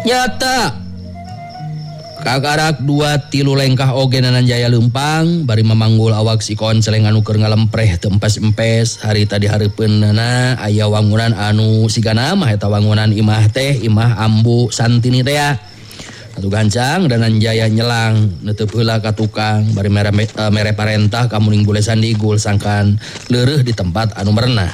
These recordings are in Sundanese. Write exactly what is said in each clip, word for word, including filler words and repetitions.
Nyata kakarak dua tilu lengkah oge Dananjaya lempang bari memanggul awak si konceleng anu keur ngalempreh teu empes-empes harita dihareupeunna aya wangunan anu sigana mah eta wangunan imah teh imah Ambu Santini teh ya. Atuh gancang Dananjaya nyelang neuteub heula ka tukang bari mere, uh, mere parentah ka muning bule Sandigul sangkan leureuh di tempat anu merenah.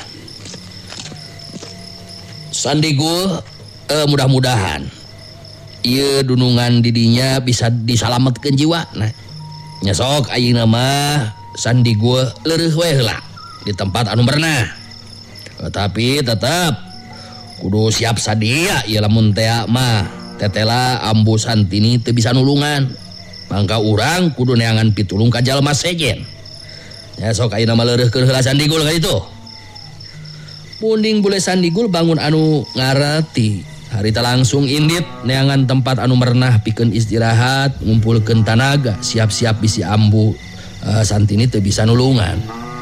Sandigul uh, mudah-mudahan ieu dunungan didinya bisa disalametkeun jiwa. Nah, nya sok ayeuna mah Sandigul leureuh we heula di tempat anu merenah. Tapi tetep kudu siap sadia ieu lamun teh mah tetela Ambu Santini teu bisa nulungan. Mangka urang kudu neangan pitulung ka jalma sejen. Nya sok ayeuna mah leureuhkeun heula Sandigul ka ditu. Munding bule Sandigul bangun anu ngareti. Harita langsung indit neangan tempat anu merenah pikeun istirahat ngumpulkeun tanaga siap-siap bisi Ambu uh, Santini teu bisa nulungan.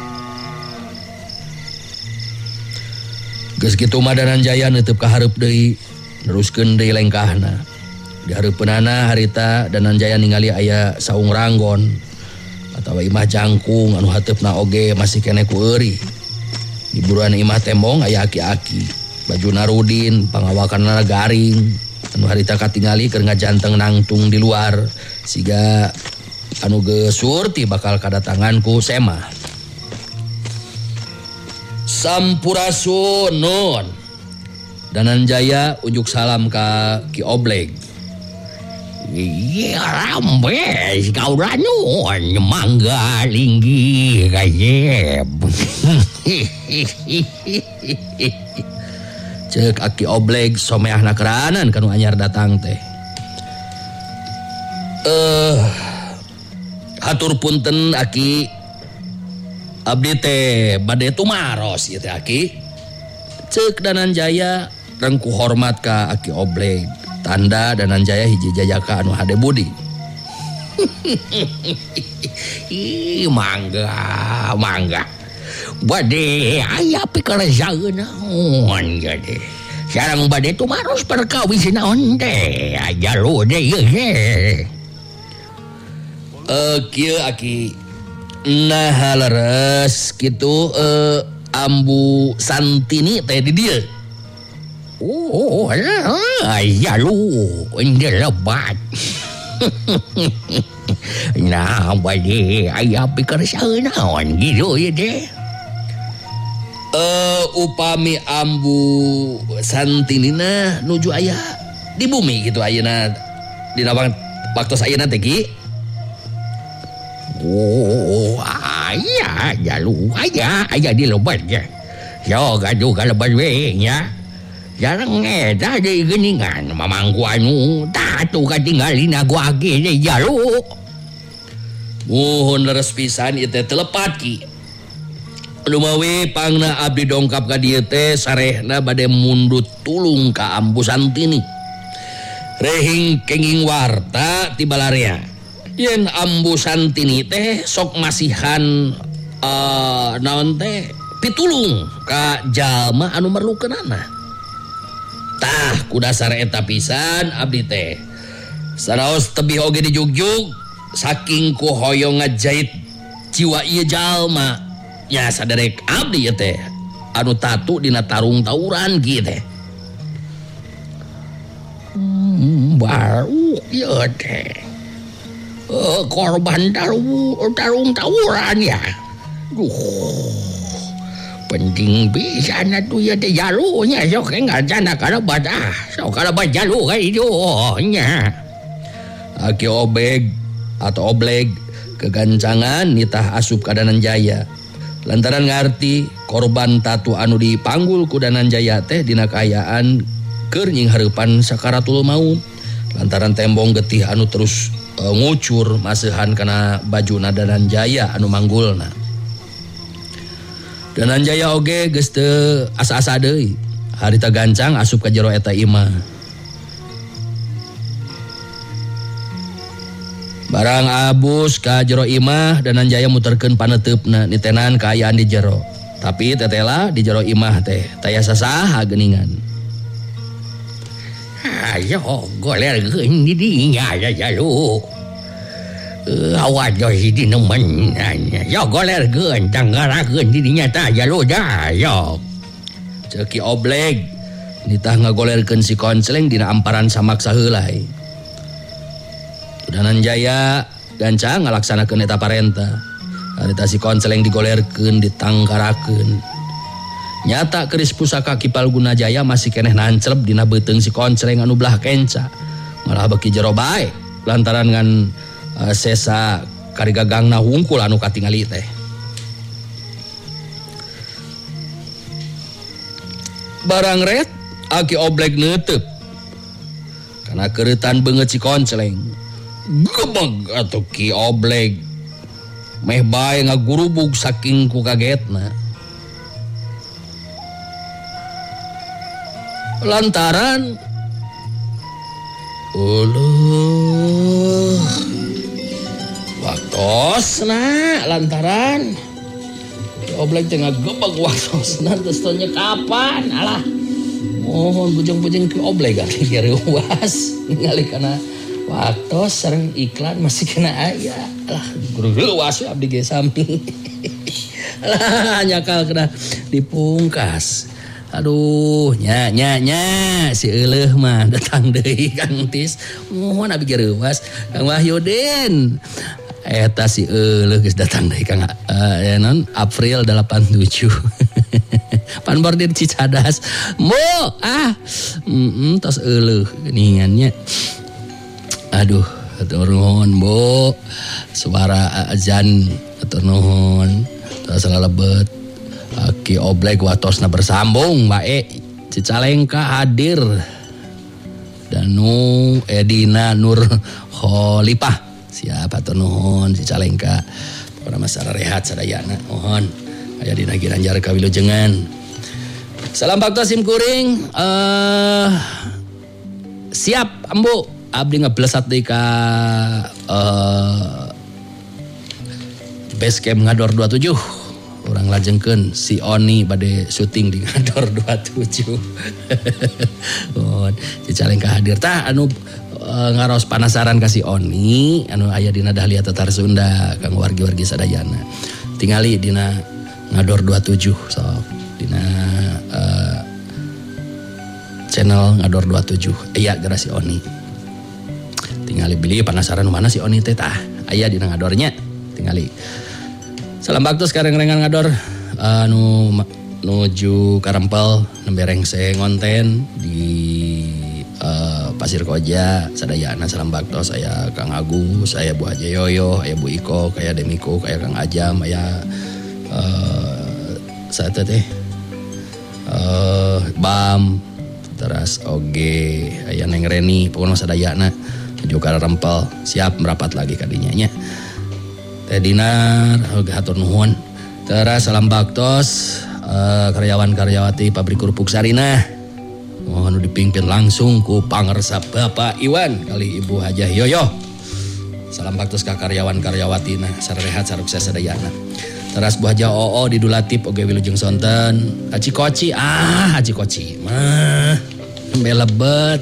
Geus kitu mah Dananjaya neuteub ka hareup deui neruskeun deui lengkahna. Di hareupeunana harita Dananjaya ningali aya saung ranggon atawa imah jangkung anu hateupna oge masih keneh ku eueuh. Di buruan imah tembong aya aki-aki. Baju narudin, pangawakanna garing, anu harita katingali keur ngajanteng nangtung di luar, siga anu geus surti bakal kadatangan ku Sema. Sampurasun nun. Dananjaya unjuk salam ka Ki Obleg. Iya rambes kau ranun mangga linggi kayep. Cek Aki Obleg someahna keranan kanu anyar datang teh. Eh uh, hatur punten Aki, abdi teh bade tumaros ieu teh Aki. Cek Dananjaya rengku hormat ka Aki Obleg. Tanda Dananjaya hiji jajaka anu hade budi. Ih mangga mangga. Bade aya pikeresaeun naon jadi. Sareng bade tumaros perkawis naon teh aja lu deui ieu teh. Eh kieu Aki. Nah leres kitu eh Ambu Santini teh di dieu. Oh, aya lu ende lebat. Nah bade aya pikeresaeun naon gitu ieu teh. Uh, upami Ambu Santinina nuju aya di bumi gitu ayeuna dina waktu ayeuna teh Ki. Oh, aya jalu aya aya di lebat ya. Yo gaduh ka lebat we nya. Jarang eta deui geuningan mamangku anu tatu katinggalina gua ge deui jalu. Muhun leres pisan ieu teh telepat Ki. Lumawi pangna abdi dongkap ka dieu teh sarehna bade mundut tulung ka Ambu Santini. Rehing kenging warta ti balarea. Yen Ambu Santini teh sok masihan uh, naon teh pitulung ka jalma anu merlukeunana. Tah ku dasar eta pisan abdi teh saraos tebih oge dijugjug saking ku hoyong ngajait jiwa ieu jalma. Ya saderek abdi ya teh anu tatu dina tarung tawuran kieu teh. Hmm, baru ieu teh. Uh, korban tarung tarung tawuran ya. Duh. Penting pisan atuh ya teh jalunya sok ngajana kalabat ah. Sok kalabat jalu ka itu nya. Aki Obleg atau Obleg kegancangan nitah asup ka Dananjaya. Lantaran ngarti korban tatu anu dipanggul ku Dananjaya teh dina kaayaan keur nying hareupan sakaratul maut. Lantaran tembong getih anu terus uh, ngucur maseuhan kana bajuna Dananjaya anu manggulna. Dananjaya oge geus teu asa-asa deui. Harita gancang asup ka jero eta imah. Barang abus ka jero imah Dananjaya muterkeun paneteupna nitenan kaayaan di jero. Tapi tetela di jero imah teh taya sasaha geuningan. yo golerkeun di dinya ya jalu. Awak jo hidi nemen yo golerkeun tanggarakeun di dinya tah jalu dah yo. Ceuk Ki Obleg nitah ngagolerkeun si Konceleng dina amparan samaksa heula. Tudanan Jaya ganca ngalaksanakeun eta parentah. Harita si Konceleng digolerkeun ditangkarakeun. Nyata keris pusaka Ki Palguna Jaya masih keneh nancrep dina beuteung si Konceleng anu belah kenca. Malah beki jero bae lantaran ngan uh, sesa karigagangna hungkul anu katingali teh. Barang ret Aki Obleg neuteup kana keuretan beungeut si Konceleng. Gebeg atuh Ki Obleg meh bae ngagurubug saking ku kagetna. Lantaran uluh waktosna lantaran Ki Obleg teh ngagebeg waktosna geus teu kapan alah mohon bujeng-bujeng Ki Obleg ari reuwas ningali kana waktos sareng iklan masih kena aya alah guru reuwas abdi ge sami alah nyakal kena dipungkas. Aduh, nya nya nya si euleuh mah datang deui Kang Tis. Mohon abi gereuwas Kang Wahyudin. Eta si euleuh geus datang deui Kang uh, ya non April delapan tujuh. Pan bordir Cicadas. Mo ah. Heeh, tos euleuh geuningannya. Aduh, atur nuhun, Bu. Suara azan atur nuhun. Tos lalebet. Ki Obleg watosna bersambung bae Cicalengka hadir Danu Edina Nur Kholipah siapa tuh nuhun Cicalengka pokona masara rehat sadayana mohon aya dina Giranjar kawilujengan. Salam bakto sim kuring uh, siap ambu abdi ngeblesat deui ka uh, base camp Ngador dua puluh tujuh. Orang lajengkeun si Oni bade syuting di Ngador dua puluh tujuh. Oh, Cicalengka hadir tah anu e, ngaros panasaran ka si Oni anu aya dina Dahlia Tatar Sunda kang wargi-wargi sadayana. Tingali dina Ngador dua puluh tujuh sok dina e, channel Ngador dua puluh tujuh aya gara si Oni. Tingali beli panasaran mana si Oni teh tah aya dina Ngadornya tingali. Salam bakto sekarang rengan Ngador anu uh, nuju Karempel nembe rengse ngonten di uh, Pasir Koja sadayana. Salam bakto saya Kang Agus, saya Bu Haja Yoyo, aya Bu Iko, kaya Demiko, kaya Kang Ajam, aya uh, saya teh uh, Bam teras oge aya Neng Reni pokona sadayana nuju Karempel siap merapat lagi kadinya nya. Teh Dinar, hatur nuhun. Teras salam baktos uh, karyawan-karyawati pabrik kerupuk Sarinah. Mohon dipimpin langsung ku pangeresap Bapak Iwan kali Ibu Hajah Yoyo. Salam baktos ka karyawan-karyawatina sarehat sarukses sadayana. Teras Bu Hajah O O di Dulatip oge wilujeng sonten. Aci Koci ah Aci Koci mah nembe lebet.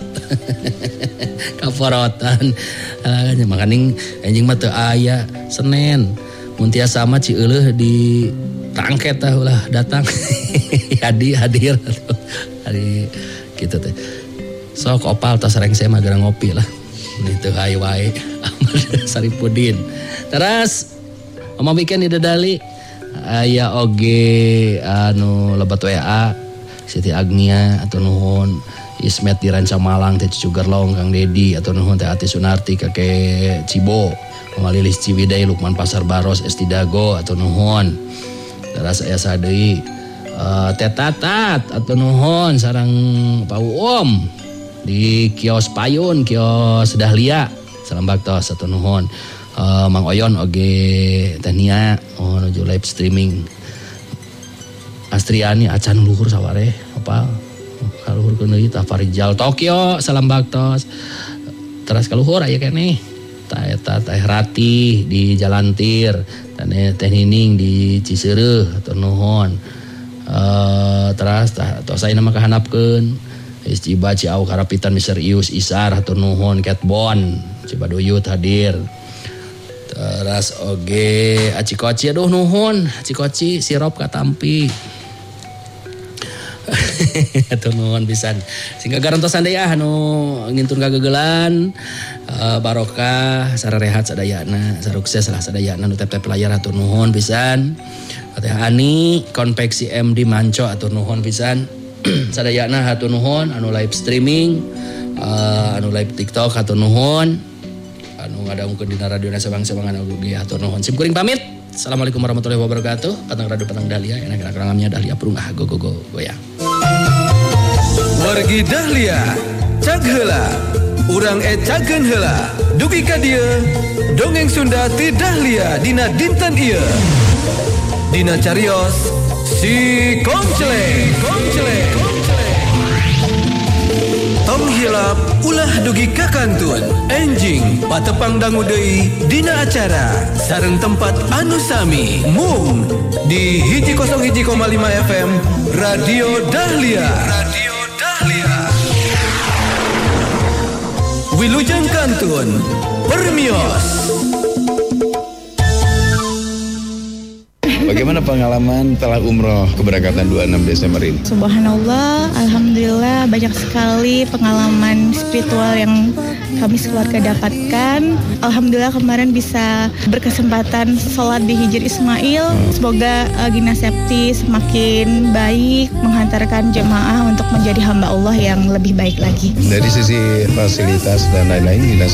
Kaporotan uh, makaning anjing mah teu aya Senen mun tiasa mah ci euleuh di tangket tah ulah datang hadir hadir hari kitu teh sok opal tos rengse mah gara ngopi lah mun teu hayu wae Ahmad Saripudin. Teras Oma weekend di Dadali aya oge anu lebat W A Siti Agnia atau nuhun Ismet di Ranca Malang teh Cugerlong Kang Dedi atau nuhun teh Ati Sunarti kakek Cibo Mama Lilis Ciwidey Lukman Pasar Baros Esti Dago atau nuhun. Teras aya sadeui uh, Teh Tatat atau nuhun sareng Pak Uom di kios Payun kios Dahlia. Salam baktos atau nuhun. Uh, Mang Oyon oge Teh Nia oh nuju live streaming. Astriani acan luhur saware apa kaluhur keuneuy tah Farijal Tokyo salam baktos. Teras kaluhur aya keneh tah eta Teh Rati di Jalantir dan Teh Nining di Ciseureum atuh nuhun. Uh, teras tah tos ayeuna mah kahandapkeun Ciba Ciau Karapitan misterius Isar hatur nuhun Catbon Cibaduyut hadir. Terus oge Aci Koci aduh nuhun Aci Koci sirop katampi. Hatur nuhun pisan. Singga garantosan deui anu ngintun kagegelan uh, barokah sarerehat sadayana sarukses lah sadayana nu tep-tep layar hatur nuhun pisan. Teh Ani konveksi M D Manco atur nuhun pisan. Sadayana hatur nuhun anu live streaming uh, anu live TikTok hatur nuhun anu ngadangkeun dina radio sabang-sabangan oge hatur nuhun. Sim kuring pamit. Assalamualaikum warahmatullahi wabarakatuh. Patang radio patang Dahlia enak rangamnya Dahlia Prungah go go go goyang. Wargi Dahlia cag heula urang ecakeun heula dugi ka dieu dongeng Sunda ti Dahlia dina dinten ieu dina carios si Kongceleng Kongceleng tong hilap ulah dugi ka kantun enjing patepang dangu deui dina acara sareng tempat anu sami mung di hiji kosong hiji koma lima F M Radio Dahlia Radio Dahlia Wilujeng Kantun Permios. Bagaimana pengalaman telah umroh keberangkatan dua puluh enam Desember ini? Subhanallah, alhamdulillah banyak sekali pengalaman spiritual yang kami sekeluarga dapatkan. Alhamdulillah kemarin bisa berkesempatan sholat di Hijr Ismail. Semoga uh, Gina Septi semakin baik menghantarkan jemaah untuk menjadi hamba Allah yang lebih baik lagi. Dari sisi fasilitas dan lain-lain, Gina